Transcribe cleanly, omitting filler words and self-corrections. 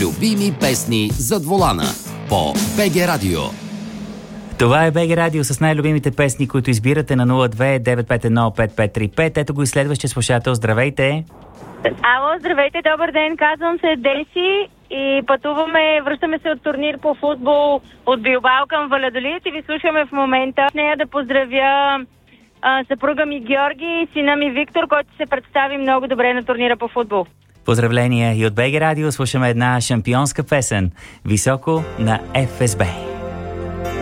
Любими песни зад волана по БГ Радио. Това е БГ Радио с най-любимите песни, които избирате на 02-951-5535. Ето го и следващия слушател. Здравейте! Ало, здравейте, добър ден, казвам се Деси и връщаме се от турнир по футбол от Билбао към Валядолид и ви слушаме в момента. С нея да поздравя съпруга ми Георги и сина ми Виктор, който се представи много добре на турнира по футбол. Поздравления и от БГ Радио слушаме една шампионска песен «Високо» на ФСБ.